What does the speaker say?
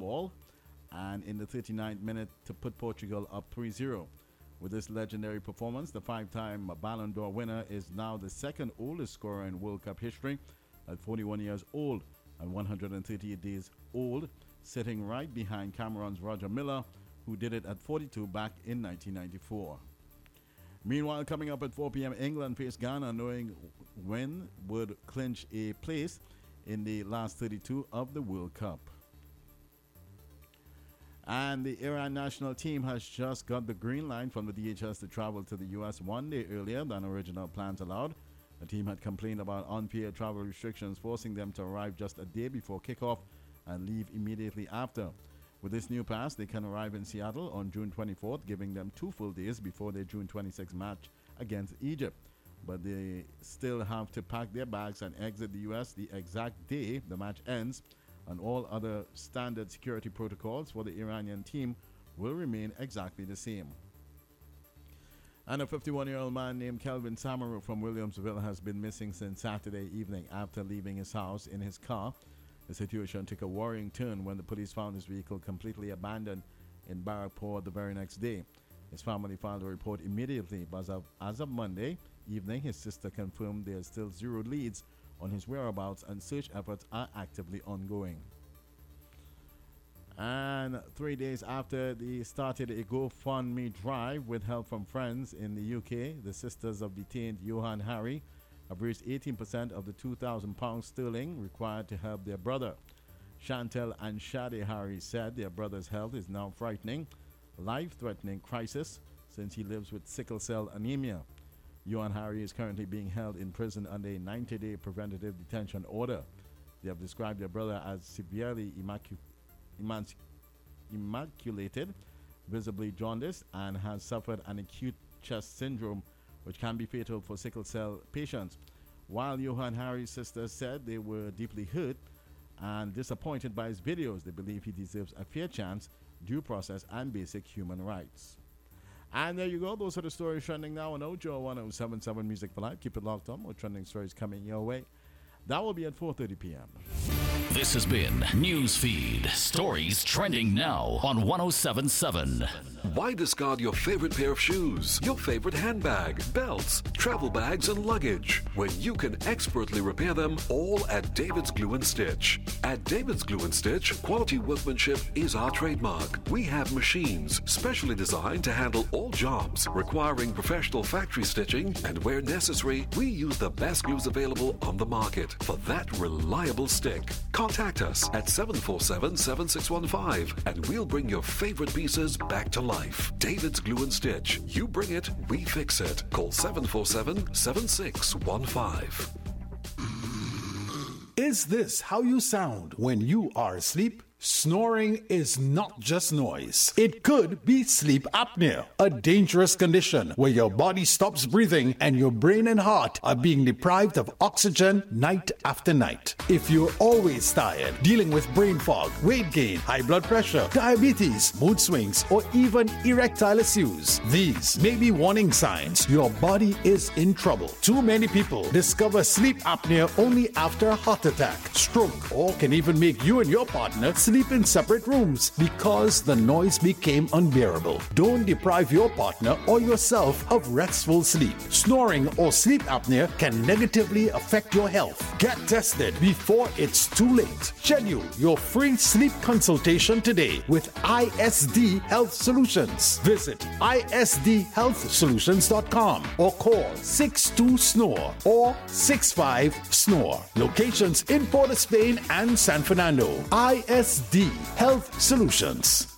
ball, and in the 39th minute to put Portugal up 3-0. With this legendary performance, the five-time Ballon d'Or winner is now the second oldest scorer in World Cup history at 41 years old and 138 days old, sitting right behind Cameroon's Roger Milla, who did it at 42 back in 1994. Meanwhile, coming up at 4 p.m., England face Ghana, knowing when would clinch a place in the last 32 of the World Cup. And the Iran national team has just got the green line from the DHS to travel to the U.S. 1 day earlier than original plans allowed. The team had complained about unfair travel restrictions, forcing them to arrive just a day before kickoff and leave immediately after. With this new pass, they can arrive in Seattle on June 24th, giving them 2 full days before their June 26th match against Egypt. But they still have to pack their bags and exit the U.S. the exact day the match ends, and all other standard security protocols for the Iranian team will remain exactly the same. And a 51-year-old man named Kelvin Samaru from Williamsville has been missing since Saturday evening after leaving his house in his car. The situation took a worrying turn when the police found his vehicle completely abandoned in Barrackpore the very next day. His family filed a report immediately, but as of Monday evening, his sister confirmed there are still 0 leads on his whereabouts and search efforts are actively ongoing. And 3 days after they started a GoFundMe drive with help from friends in the UK, the sisters of detained Johan Hari have raised 18% of the £2,000 sterling required to help their brother. Chantel and Shade Hari said their brother's health is now frightening, life-threatening crisis since he lives with sickle cell anemia. Johan Hari is currently being held in prison under a 90-day preventative detention order. They have described their brother as severely immaculated, visibly jaundiced, and has suffered an acute chest syndrome which can be fatal for sickle cell patients. While Johan Hari's sisters said they were deeply hurt and disappointed by his videos, they believe he deserves a fair chance, due process, and basic human rights. And there you go. Those are the stories trending now on Ojo 1077 Music for Life. Keep it locked on. More trending stories coming your way. That will be at 4:30 p.m. This has been Newsfeed. Stories trending now on 1077. Why discard your favorite pair of shoes, your favorite handbag, belts, travel bags, and luggage when you can expertly repair them all at David's Glue and Stitch? At David's Glue and Stitch, quality workmanship is our trademark. We have machines specially designed to handle all jobs requiring professional factory stitching, and where necessary, we use the best glues available on the market for that reliable stick. Contact us at 747-7615 and we'll bring your favorite pieces back to life. David's Glue and Stitch. You bring it, we fix it. Call 747-7615. Is this how you sound when you are asleep? Snoring is not just noise. It could be sleep apnea, a dangerous condition where your body stops breathing and your brain and heart are being deprived of oxygen night after night. If you're always tired, dealing with brain fog, weight gain, high blood pressure, diabetes, mood swings, or even erectile issues, these may be warning signs your body is in trouble. Too many people discover sleep apnea only after a heart attack, stroke, or can even make you and your partner sleep in separate rooms because the noise became unbearable. Don't deprive your partner or yourself of restful sleep. Snoring or sleep apnea can negatively affect your health. Get tested before it's too late. Schedule your free sleep consultation today with ISD Health Solutions. Visit isdhealthsolutions.com or call 62-SNORE or 65-SNORE. Locations in Port of Spain and San Fernando. ISD Health Solutions.